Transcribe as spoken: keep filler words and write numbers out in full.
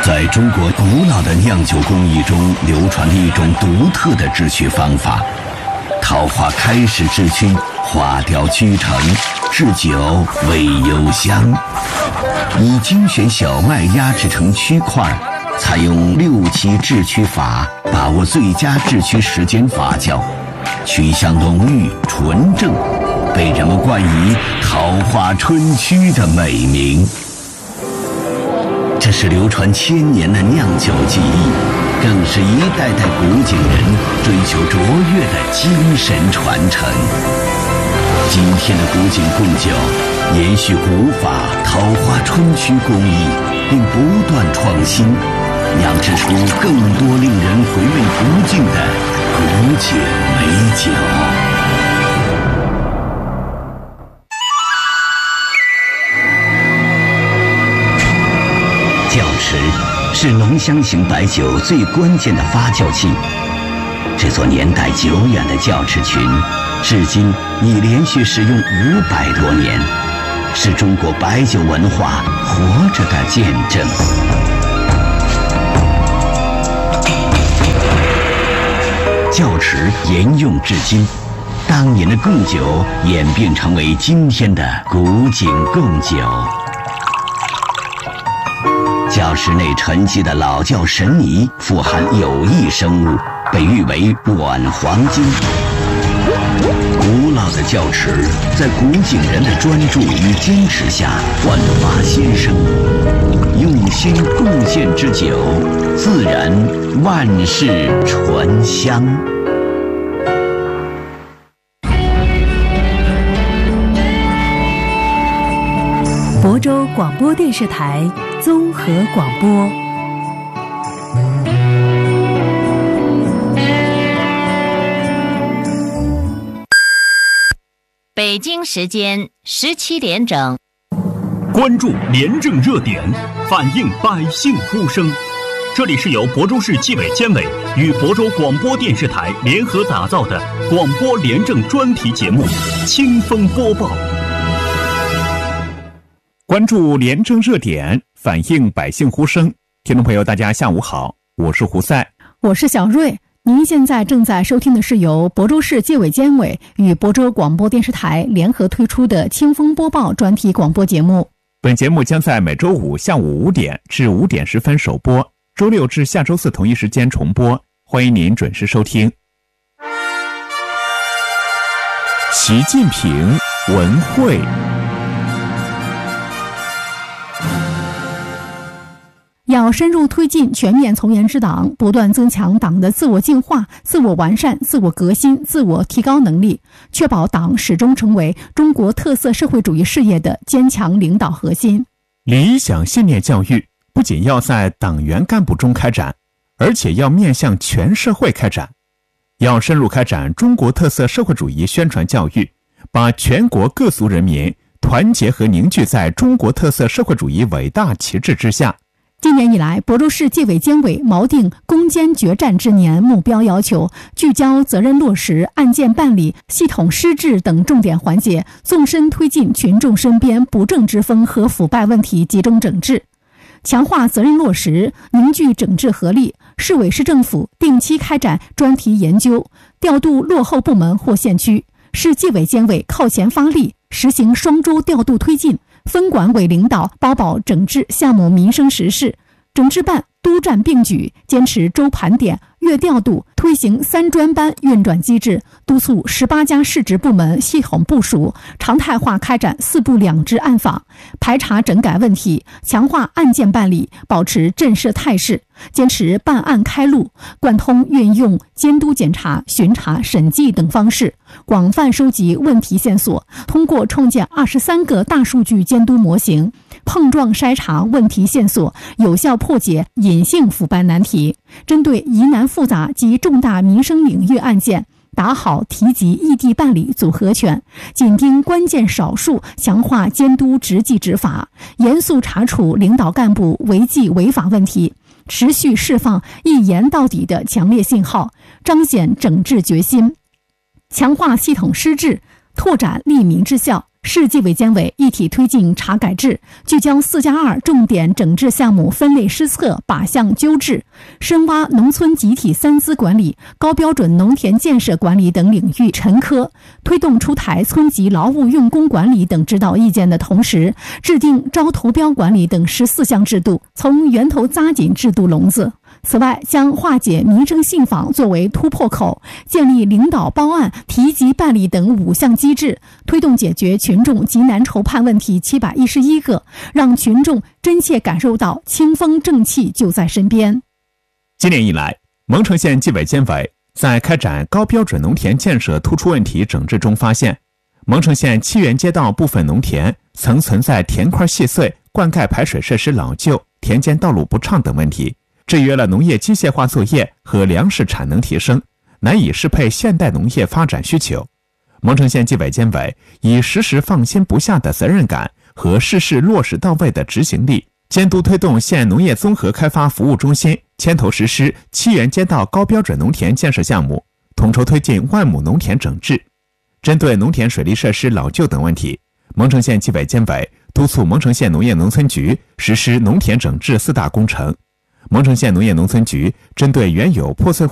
在中国古老的酿酒工艺中流传着一种独特的制曲方法。桃花开始制曲，花雕居成，制酒味幽香。以精选小麦压制成曲块，采用六期制曲法，把握最佳制曲时间发酵，曲香浓郁纯正，被人们冠以桃花春曲的美名。这是流传千年的酿酒技艺，更是一代代古井人追求卓越的精神传承。今天的古井贡酒延续古法桃花春曲工艺，并不断创新，酿制出更多令人回味不尽的古井美酒。窖池是浓香型白酒最关键的发酵器。这座年代久远的窖池群，至今已连续使用五百多年，是中国白酒文化活着的见证。窖池沿用至今，当年的贡酒演变成为今天的古井贡酒。窖池内沉积的老窖神泥富含有益生物，被誉为软黄金。古老的窖池在古井人的专注与坚持下焕发新生，用心贡献之酒，自然万世醇香。 亳州广播电视台综合广播。 北京时间十七点整， 关注廉政热点，反映百姓呼声。这里是由亳州市纪委监委与亳州广播电视台联合打造的广播廉政专题节目《清风播报》。 关注廉政热点，反映百姓呼声。听众朋友，大家下午好，我是胡赛， 我是小瑞。您现在正在收听的是由亳州市纪委监委与亳州广播电视台联合推出的《清风播报》专题广播节目。 本节目将在每周五下午五点至五点十分首播，周六至下周四同一时间重播，欢迎您准时收听。习近平文汇。 要深入推进全面从严治党，不断增强党的自我净化、自我完善、自我革新、自我提高能力，确保党始终成为中国特色社会主义事业的坚强领导核心。 理想信念教育不仅要在党员干部中开展，而且要面向全社会开展。要深入开展中国特色社会主义宣传教育，把全国各族人民团结和凝聚在中国特色社会主义伟大旗帜之下。 今年以来，亳州市纪委监委锚定攻坚决战之年目标要求，聚焦责任落实、案件办理、系统施治等重点环节，纵深推进群众身边不正之风和腐败问题集中整治，强化责任落实，凝聚整治合力。市委市政府定期开展专题研究，调度落后部门或县区。市纪委监委靠前发力，实行双周调度推进，分管委领导包保整治项目民生实事，整治办督战并举，坚持周盘点、月调度，推行三专班运转机制，督促十八家市直部门系统部署，常态化开展四部两制暗访，排查整改问题，强化案件办理，保持震慑态势，坚持办案开路，贯通运用监督检查、巡查、审计等方式，广泛收集问题线索，通过创建二十三个大数据监督模型，碰撞筛查问题线索，有效破解隐性腐败难题。针对疑难复杂及重大民生领域案件，打好提及异地办理组合拳，紧盯关键少数，强化监督执纪执法，严肃查处领导干部违纪违法问题，持续释放一严到底的强烈信号，彰显整治决心，强化系统施治，拓展利民之效， 市纪委监委一体推进查改制，聚焦四加二重点整治项目分类施策，靶向纠治，深挖农村集体三资管理、高标准农田建设管理等领域沉疴，推动出台村级劳务用工管理等指导意见的同时，制定招投标管理等十四项制度，从源头扎紧制度笼子。此外，将化解民生信访作为突破口，建立领导报案、提及办理等五项机制，推动解决群众急难愁盼问题七百一十一个，让群众真切感受到清风正气就在身边。 今年以来，蒙城县纪委监委在开展高标准农田建设突出问题整治中发现，蒙城县七原街道部分农田曾存在田块细碎、灌溉排水设施老旧、田间道路不畅等问题，制约了农业机械化作业和粮食产能提升，难以适配现代农业发展需求。蒙城县纪委监委以时时放心不下的责任感和事事落实到位的执行力，监督推动县农业综合开发服务中心牵头实施七原街道高标准农田建设项目，统筹推进万亩农田整治。针对农田水利设施老旧等问题，蒙城县纪委监委督促蒙城县农业农村局实施农田整治四大工程。蒙城县农业农村局针对原有破碎